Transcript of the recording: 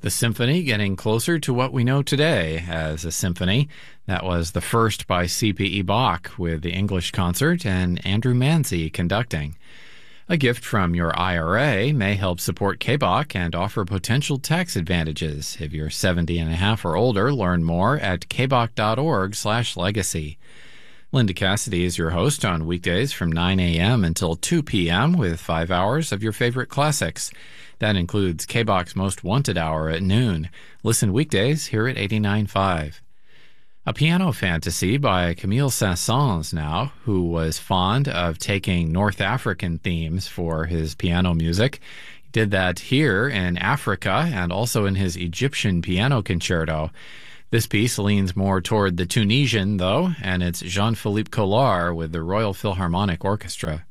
The symphony getting closer to what we know today as a symphony. That was the first by C.P.E. Bach with the English concert and Andrew Manzi conducting. A gift from your IRA may help support KBOC and offer potential tax advantages. If you're 70 and a half or older, learn more at kboc.org/legacy. Linda Cassidy is your host on weekdays from 9 a.m. until 2 p.m. with 5 hours of your favorite classics. That includes KBOC's Most Wanted Hour at noon. Listen weekdays here at 89.5. A piano fantasy by Camille Saint-Saëns now, who was fond of taking North African themes for his piano music. He did that here in Africa and also in his Egyptian piano concerto. This piece leans more toward the Tunisian, though, and it's Jean-Philippe Collard with the Royal Philharmonic Orchestra.